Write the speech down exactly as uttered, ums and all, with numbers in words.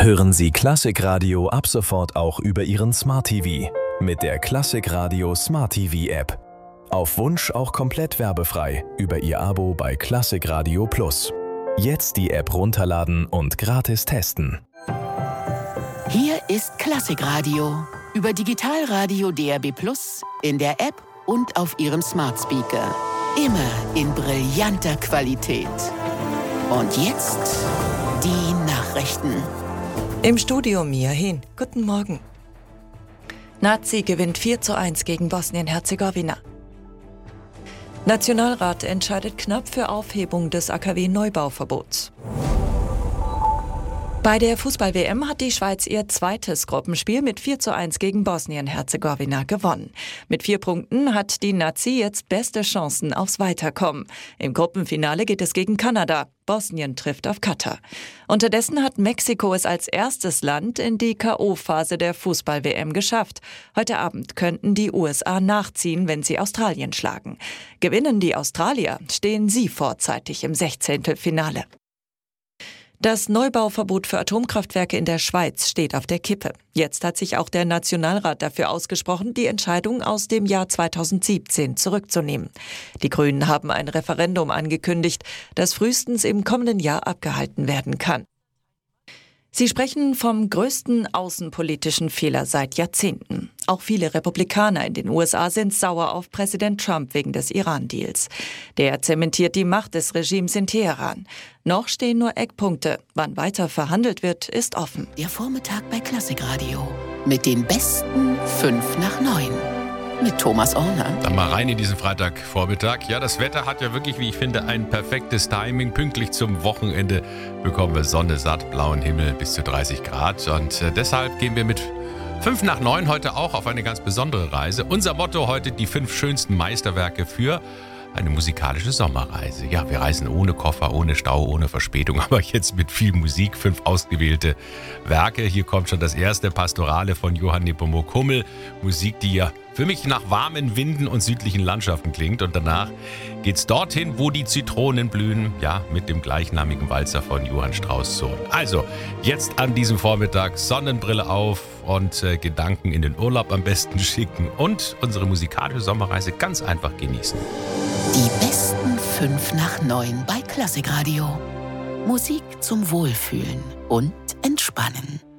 Hören Sie Klassikradio ab sofort auch über Ihren Smart T V mit der Klassikradio Smart T V App. Auf Wunsch auch komplett werbefrei über Ihr Abo bei Klassikradio Plus. Jetzt die App runterladen und gratis testen. Hier ist Klassikradio über Digitalradio D A B Plus, in der App und auf Ihrem Smart Speaker. Immer in brillanter Qualität. Und jetzt die Nachrichten. Im Studio Mia Hin. Guten Morgen. Nazi gewinnt vier zu eins gegen Bosnien-Herzegowina. Nationalrat entscheidet knapp für Aufhebung des A K W-Neubauverbots. Bei der Fußball-W M hat die Schweiz ihr zweites Gruppenspiel mit vier zu eins gegen Bosnien-Herzegowina gewonnen. Mit vier Punkten hat die Nazi jetzt beste Chancen aufs Weiterkommen. Im Gruppenfinale geht es gegen Kanada. Bosnien trifft auf Katar. Unterdessen hat Mexiko es als erstes Land in die K O-Phase der Fußball-W M geschafft. Heute Abend könnten die U S A nachziehen, wenn sie Australien schlagen. Gewinnen die Australier, stehen sie vorzeitig im Sechzehntelfinale. Das Neubauverbot für Atomkraftwerke in der Schweiz steht auf der Kippe. Jetzt hat sich auch der Nationalrat dafür ausgesprochen, die Entscheidung aus dem Jahr zweitausendsiebzehn zurückzunehmen. Die Grünen haben ein Referendum angekündigt, das frühestens im kommenden Jahr abgehalten werden kann. Sie sprechen vom größten außenpolitischen Fehler seit Jahrzehnten. Auch viele Republikaner in den U S A sind sauer auf Präsident Trump wegen des Iran-Deals. Der zementiert die Macht des Regimes in Teheran. Noch stehen nur Eckpunkte. Wann weiter verhandelt wird, ist offen. Der Vormittag bei Klassikradio mit den besten fünf nach neun. Mit Thomas Orner. Dann mal rein in diesen Freitagvormittag. Ja, das Wetter hat ja wirklich, wie ich finde, ein perfektes Timing. Pünktlich zum Wochenende bekommen wir Sonne, satt, blauen Himmel bis zu dreißig Grad. Und äh, deshalb gehen wir mit fünf nach neun heute auch auf eine ganz besondere Reise. Unser Motto heute: die fünf schönsten Meisterwerke für eine musikalische Sommerreise. Ja, wir reisen ohne Koffer, ohne Stau, ohne Verspätung, aber jetzt mit viel Musik. Fünf ausgewählte Werke. Hier kommt schon das erste, Pastorale von Johann Nepomuk Hummel. Musik, die ja für mich nach warmen Winden und südlichen Landschaften klingt. Und danach geht's dorthin, wo die Zitronen blühen. Ja, mit dem gleichnamigen Walzer von Johann Strauss Sohn. Also, jetzt an diesem Vormittag Sonnenbrille auf und äh, Gedanken in den Urlaub am besten schicken und unsere musikalische Sommerreise ganz einfach genießen. Die besten fünf nach neun bei Klassikradio. Musik zum Wohlfühlen und Entspannen.